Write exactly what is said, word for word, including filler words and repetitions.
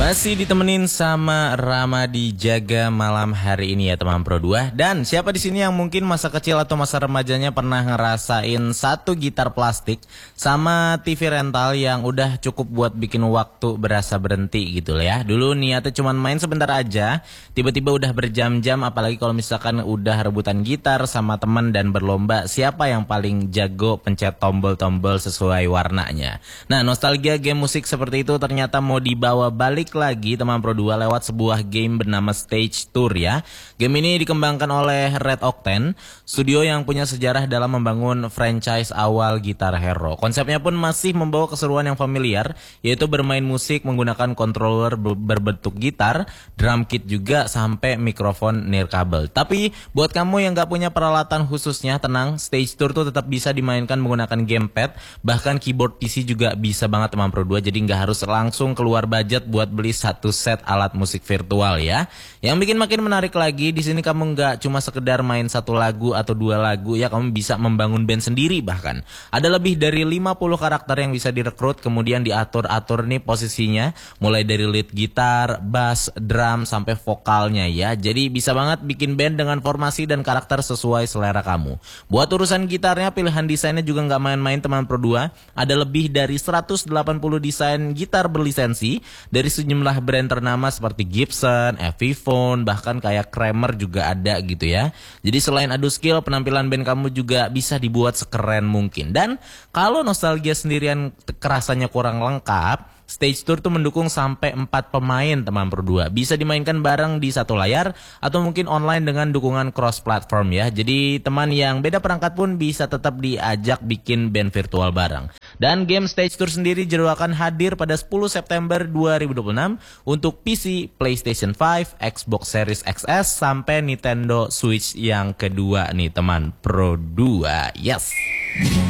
Masih ditemenin sama Ramadi Jaga malam hari ini ya teman Pro dua. Dan siapa di sini yang mungkin masa kecil atau masa remajanya pernah ngerasain satu gitar plastik sama T V rental yang udah cukup buat bikin waktu berasa berhenti gitu ya. Dulu niatnya cuma main sebentar aja, tiba-tiba udah berjam-jam, apalagi kalau misalkan udah rebutan gitar sama temen dan berlomba siapa yang paling jago pencet tombol-tombol sesuai warnanya. Nah, nostalgia game musik seperti itu ternyata mau dibawa balik lagi teman Pro dua lewat sebuah game bernama Stage Tour ya. Game ini dikembangkan oleh Red Octane, studio yang punya sejarah dalam membangun franchise awal Guitar Hero. Konsepnya pun masih membawa keseruan yang familiar, yaitu bermain musik menggunakan controller berbentuk gitar, drum kit juga sampai mikrofon nirkabel. Tapi buat kamu yang gak punya peralatan khususnya, tenang, Stage Tour tuh tetap bisa dimainkan menggunakan gamepad, bahkan keyboard P C juga bisa banget teman Pro dua, jadi gak harus langsung keluar budget buat beli satu set alat musik virtual ya. Yang bikin makin menarik lagi, di sini kamu nggak cuma sekedar main satu lagu atau dua lagu ya, kamu bisa membangun band sendiri bahkan. Ada lebih dari lima puluh karakter yang bisa direkrut, kemudian diatur-atur nih posisinya, mulai dari lead gitar, bass, drum, sampai vokalnya ya. Jadi bisa banget bikin band dengan formasi dan karakter sesuai selera kamu. Buat urusan gitarnya, pilihan desainnya juga nggak main-main teman Pro dua. Ada lebih dari seratus delapan puluh desain gitar berlisensi dari sejumlah brand ternama seperti Gibson, Epiphone, bahkan kayak Kramer juga ada gitu ya. Jadi selain adu skill, penampilan band kamu juga bisa dibuat sekeren mungkin. Dan kalau nostalgia sendirian kerasanya kurang lengkap, Stage Tour tuh mendukung sampai empat pemain teman Pro dua. Bisa dimainkan bareng di satu layar atau mungkin online dengan dukungan cross platform ya. Jadi teman yang beda perangkat pun bisa tetap diajak bikin band virtual bareng. Dan game Stage Tour sendiri jadwalkan hadir pada sepuluh September dua ribu dua puluh enam untuk P C, PlayStation lima, Xbox Series X S sampai Nintendo Switch yang kedua nih teman Pro dua. Yes.